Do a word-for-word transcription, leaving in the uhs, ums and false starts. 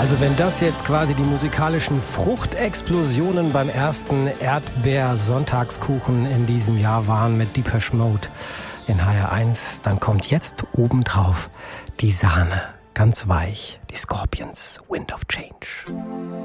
Also wenn das jetzt quasi die musikalischen Fruchtexplosionen beim ersten Erdbeer-Sonntagskuchen in diesem Jahr waren mit Depeche Mode in H R eins, dann kommt jetzt obendrauf die Sahne, ganz weich, die Scorpions, Wind of Change.